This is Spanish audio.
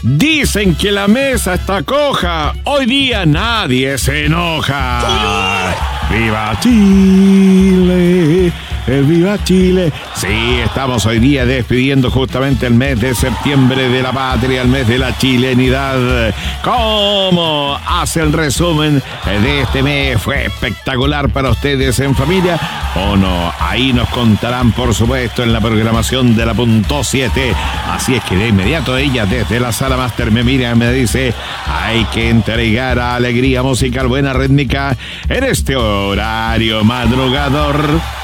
Dicen que la mesa está coja. Hoy día nadie se enoja. ¡Viva Chile! ¡Viva Chile! Sí, estamos hoy día despidiendo justamente el mes de septiembre de la patria, el mes de la chilenidad. ¿Cómo hace el resumen de este mes? ¿Fue espectacular para ustedes en familia o no? Ahí nos contarán, por supuesto, en la programación de la Punto 7. Así es que de inmediato ella desde la sala máster me mira y me dice: hay que entregar alegría musical, buena rítmica en este horario madrugador.